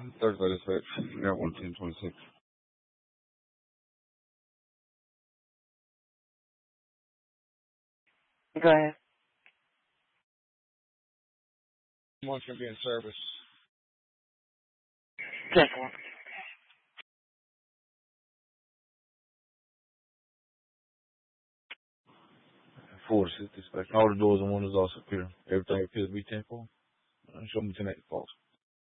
Thursday dispatch. Got 11026. Go ahead. Someone's going to be in service. 10-4. Full assist dispatch. All the doors and windows are secure. Everything appears to be 10-4. Show me 10-8 false.